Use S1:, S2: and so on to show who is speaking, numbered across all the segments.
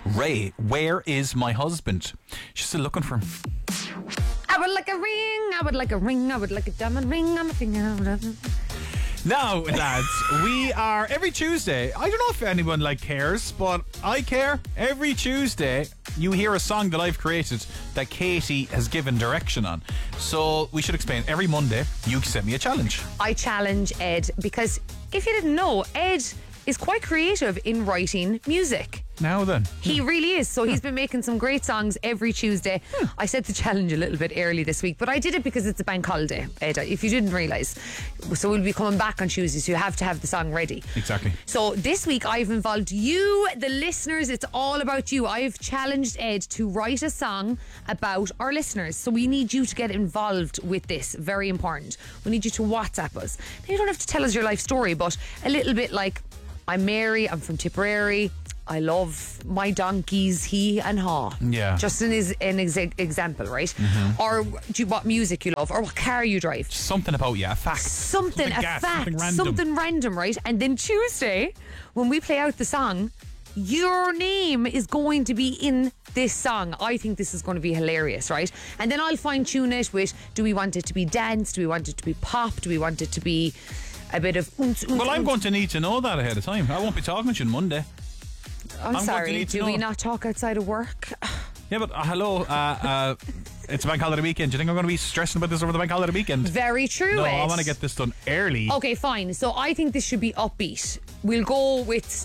S1: Ray, where is my husband? She's still looking for him.
S2: I would like a ring, I would like a ring, I would like a diamond ring on my finger.
S1: Now, lads, we are every Tuesday. I don't know if anyone cares, but I care. Every Tuesday, you hear a song that I've created that Katie has given direction on. So we should explain. Every Monday, you sent me a challenge.
S2: I challenge Ed because if you didn't know, Ed is quite creative in writing music.
S1: Now then.
S2: He really is. So he's been making some great songs every Tuesday. I set the challenge a little bit early this week, but I did it because it's a bank holiday, Ed, if you didn't realise. So we'll be coming back on Tuesday, so you have to have the song ready.
S1: Exactly.
S2: So this week I've involved you, the listeners. It's all about you. I've challenged Ed to write a song about our listeners. So we need you to get involved with this. Very important. We need you to WhatsApp us. Now, you don't have to tell us your life story, but a little bit like, I'm Mary, I'm from Tipperary, I love my donkeys, he and haw.
S1: Yeah.
S2: Just an example, right? Mm-hmm. Or what music you love, or what car you drive.
S1: Something about you, a fact.
S2: Something random, right? And then Tuesday, when we play out the song, your name is going to be in this song. I think this is going to be hilarious, right? And then I'll fine tune it with, do we want it to be dance? Do we want it to be pop? Do we want it to be a bit of
S1: Well, I'm going to need to know that ahead of time. I won't be talking to you on Monday.
S2: I'm sorry, do we not talk outside of work?
S1: Yeah, but hello, it's a bank holiday weekend. Do you think I'm going to be stressing about this over the bank holiday weekend?
S2: Very true.
S1: No,
S2: Ed.
S1: I want to get this done early.
S2: Okay, fine. So I think this should be upbeat. We'll go with...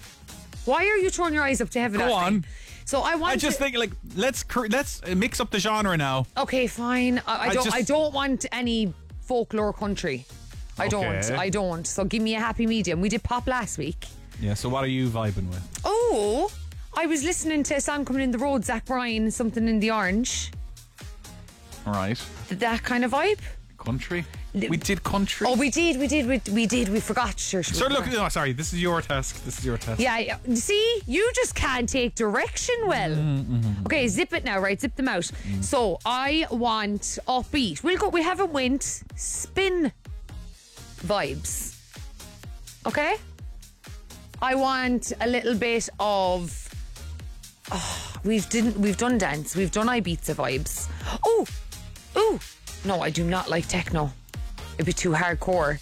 S2: Why are you throwing your eyes up to heaven?
S1: Go on.
S2: So I
S1: just think let's mix up the genre now.
S2: Okay, fine. I don't want any folklore country. I don't. So give me a happy medium. We did pop last week.
S1: Yeah, so what are you vibing with?
S2: Oh, I was listening to a song coming in the road, Zach Bryan, Something in the Orange.
S1: All right.
S2: That kind of vibe?
S1: Country? We did country?
S2: Oh, we did. We forgot. Sure.
S1: So look, no, sorry, this is your task.
S2: Yeah. See, you just can't take direction well. Mm-hmm. Okay, zip it now, right? Zip them out. So I want upbeat. We haven't went spin vibes. Okay? I want a little bit of we've done dance, we've done Ibiza vibes. Oh no, I do not like techno. It'd be too hardcore.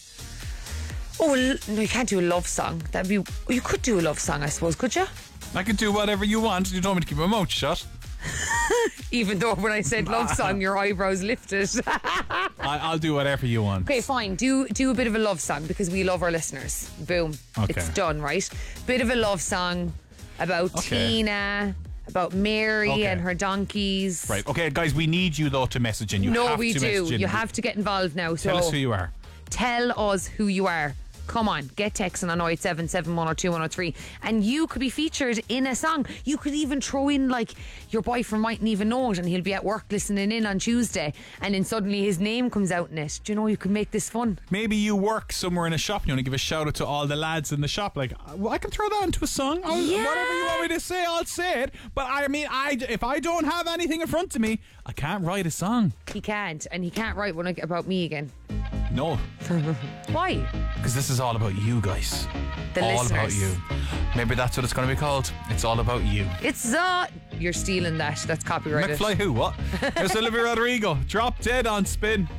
S2: Oh no, you can't do a love song. You could do a love song, I suppose, could you?
S1: I can do whatever you want. You told me to keep my mouth shut.
S2: Even though when I said love song, your eyebrows lifted.
S1: I'll do whatever you want.
S2: Okay, fine. Do a bit of a love song because we love our listeners. Boom.
S1: Okay.
S2: It's done, right? Bit of a love song about Tina, about Mary and her donkeys.
S1: Right. Okay, guys, we need you though to message in.
S2: You have to get involved now. So
S1: tell us who you are.
S2: Tell us who you are. Come on, get texting on 087 102 103 and you could be featured in a song. You could even throw in your boyfriend mightn't even know it and he'll be at work listening in on Tuesday and then suddenly his name comes out in it. Do you know you could make this fun?
S1: Maybe you work somewhere in a shop and you want to give a shout out to all the lads in the shop. I can throw that into a song. Whatever you want me to say, I'll say it. But I mean, if I don't have anything in front of me, I can't write a song.
S2: He can't, and he can't write one about me again.
S1: No.
S2: Why?
S1: Because this is all about you guys.
S2: The
S1: all
S2: listeners.
S1: About you. Maybe that's what it's going to be called. It's all about you.
S2: You're stealing that. That's copyrighted.
S1: McFly who? What? There's Olivia Rodrigo. Drop Dead on Spin.